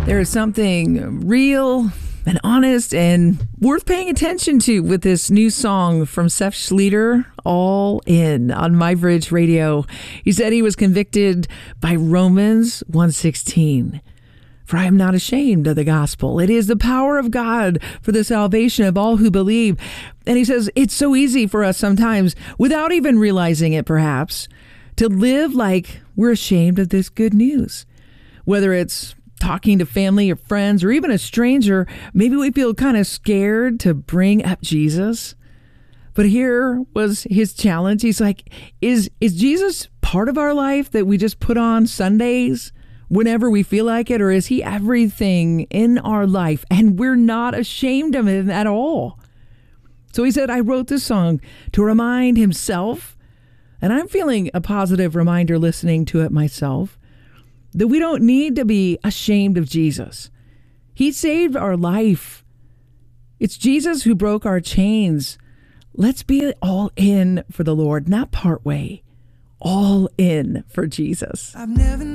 There is something real and honest and worth paying attention to with this new song from Seth Schleter, All In, on MyBridge Radio. He said he was convicted by Romans 1:16. For I am not ashamed of the gospel. It is the power of God for the salvation of all who believe. And he says it's so easy for us sometimes, without even realizing it perhaps, to live like we're ashamed of this good news. Whether it's talking to family or friends or even a stranger, maybe we feel kind of scared to bring up Jesus. But here was his challenge. He's like, is Jesus part of our life that we just put on Sundays whenever we feel like it? Or is he everything in our life and we're not ashamed of him at all? So he said, I wrote this song to remind himself, and I'm feeling a positive reminder listening to it myself, that we don't need to be ashamed of Jesus. He saved our life. It's Jesus who broke our chains. Let's be all in for the Lord, not part way. All in for Jesus. I've never